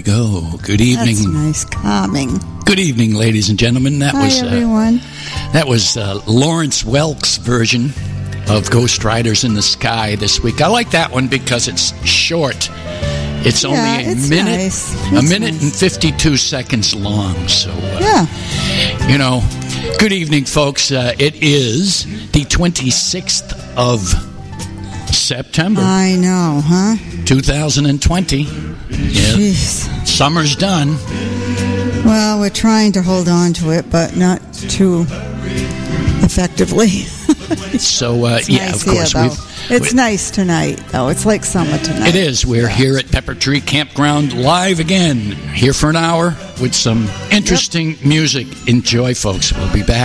we go. Good evening. That's nice, calming. Good evening, ladies and gentlemen. Hi, everyone. That was Lawrence Welk's version of Ghost Riders in the Sky this week. I like that one because it's short. It's only a minute and 52 seconds long. So, good evening, folks. It is the 26th of September. I know, huh? 2020. Jeez. Summer's done. Well, we're trying to hold on to it, but not too effectively. So, it's nice of course. It's nice tonight, though. It's like summer tonight. It is. We're here at Pepper Tree Campground live again, here for an hour with some interesting music. Enjoy, folks. We'll be back.